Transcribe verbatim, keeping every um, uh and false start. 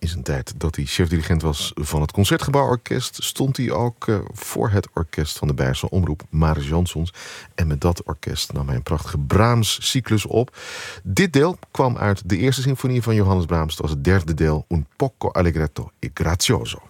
In zijn tijd dat hij chef-dirigent was van het Concertgebouworkest, stond hij ook uh, voor het orkest van de Beierse Omroep, Mariss Jansons. En met dat orkest nam hij een prachtige Brahms-cyclus op. Dit deel kwam uit de eerste symfonie van Johannes Brahms. Dat was het derde deel, Un poco allegretto e grazioso.